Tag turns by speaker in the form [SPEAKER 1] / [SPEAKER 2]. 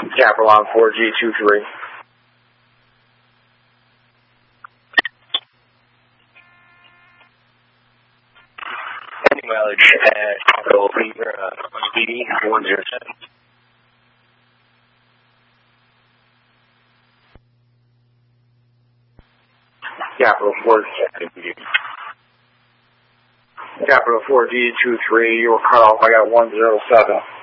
[SPEAKER 1] Capital on 4G23.
[SPEAKER 2] Mileage at Capital BD 107.
[SPEAKER 1] Capital 4G23, you were cut off. I got 107.